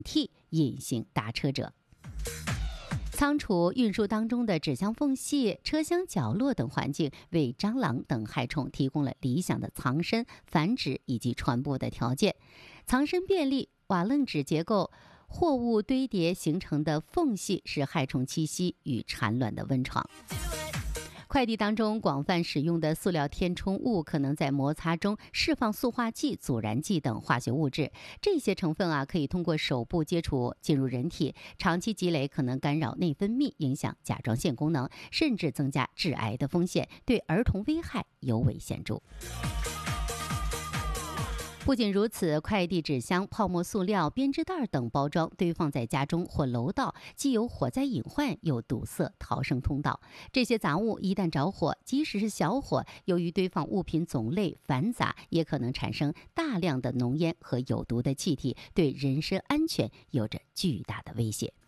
替隐形搭车者。仓储运输当中的纸箱缝隙、车厢角落等环境，为蟑螂等害虫提供了理想的藏身、繁殖以及传播的条件。藏身便利，瓦楞纸结构、货物堆叠形成的缝隙是害虫栖息与产卵的温床。快递当中广泛使用的塑料填充物，可能在摩擦中释放塑化剂、阻燃剂等化学物质。这些成分可以通过手部接触进入人体，长期积累可能干扰内分泌，影响甲状腺功能，甚至增加致癌的风险，对儿童危害尤为显著。不仅如此，快递纸箱、泡沫塑料、编织袋等包装堆放在家中或楼道，既有火灾隐患，又堵塞逃生通道。这些杂物一旦着火，即使是小火，由于堆放物品种类繁杂，也可能产生大量的浓烟和有毒的气体，对人身安全有着巨大的威胁。